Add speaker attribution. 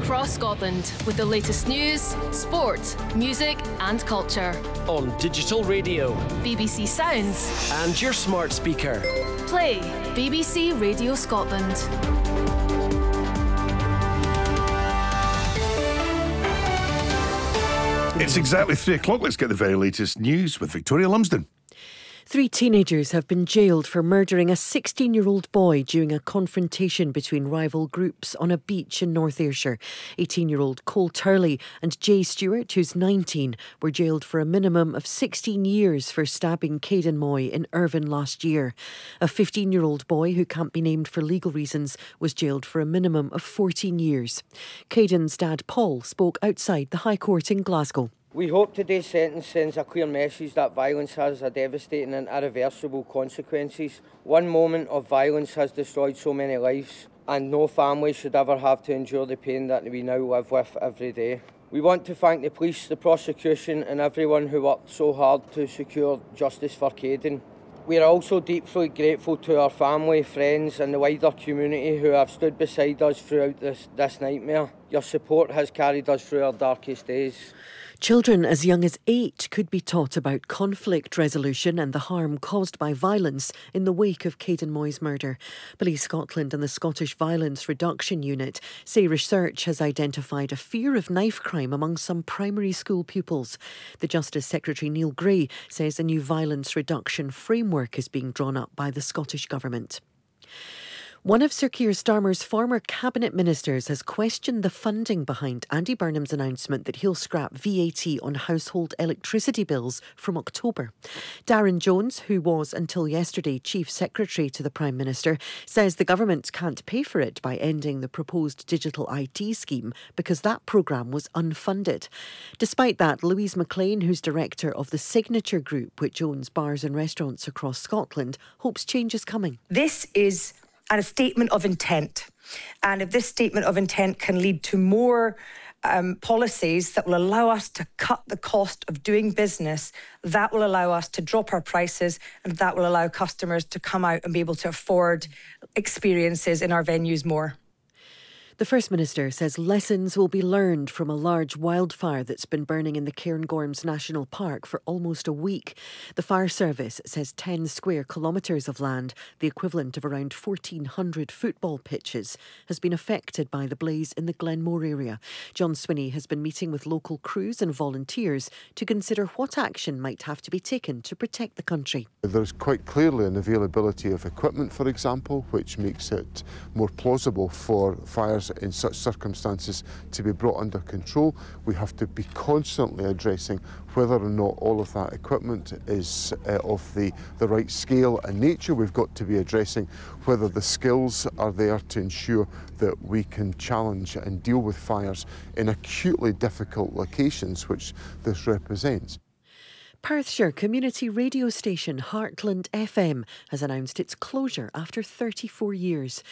Speaker 1: across Scotland with the latest news, sport, music and culture.
Speaker 2: On digital radio,
Speaker 1: BBC Sounds
Speaker 2: and your smart speaker.
Speaker 1: Play BBC Radio Scotland.
Speaker 3: It's exactly 3 o'clock. Let's get the very latest news with Victoria Lumsden.
Speaker 4: 3 teenagers have been jailed for murdering a 16-year-old boy during a confrontation between rival groups on a beach in North Ayrshire. 18-year-old Cole Turley and Jay Stewart, who's 19, were jailed for a minimum of 16 years for stabbing Caden Moy in Irvine last year. A 15-year-old boy, who can't be named for legal reasons, was jailed for a minimum of 14 years. Caden's dad, Paul, spoke outside the High Court in Glasgow.
Speaker 5: We hope today's sentence sends a clear message that violence has a devastating and irreversible consequences. One moment of violence has destroyed so many lives, and no family should ever have to endure the pain that we now live with every day. We want to thank the police, the prosecution and everyone who worked so hard to secure justice for Caden. We are also deeply grateful to our family, friends and the wider community who have stood beside us throughout this nightmare. Your support has carried us through our darkest days.
Speaker 4: Children as young as 8 could be taught about conflict resolution and the harm caused by violence in the wake of Caden Moy's murder. Police Scotland and the Scottish Violence Reduction Unit say research has identified a fear of knife crime among some primary school pupils. The Justice Secretary Neil Gray says a new violence reduction framework is being drawn up by the Scottish Government. One of Sir Keir Starmer's former cabinet ministers has questioned the funding behind Andy Burnham's announcement that he'll scrap VAT on household electricity bills from October. Darren Jones, who was until yesterday Chief Secretary to the Prime Minister, says the government can't pay for it by ending the proposed digital IT scheme because that programme was unfunded. Despite that, Louise McLean, who's director of the Signature Group, which owns bars and restaurants across Scotland, hopes change is coming.
Speaker 6: This is a statement of intent. And if this statement of intent can lead to more policies that will allow us to cut the cost of doing business, that will allow us to drop our prices, and that will allow customers to come out and be able to afford experiences in our venues more.
Speaker 4: The First Minister says lessons will be learned from a large wildfire that's been burning in the Cairngorms National Park for almost a week. The fire service says 10 square kilometres of land, the equivalent of around 1,400 football pitches, has been affected by the blaze in the Glenmore area. John Swinney has been meeting with local crews and volunteers to consider what action might have to be taken to protect the country.
Speaker 7: There's quite clearly an availability of equipment, for example, which makes it more plausible for fires in such circumstances to be brought under control. We have to be constantly addressing whether or not all of that equipment is of the right scale and nature. We've got to be addressing whether the skills are there to ensure that we can challenge and deal with fires in acutely difficult locations, which this represents.
Speaker 4: Perthshire community radio station Heartland FM has announced its closure after 34 years.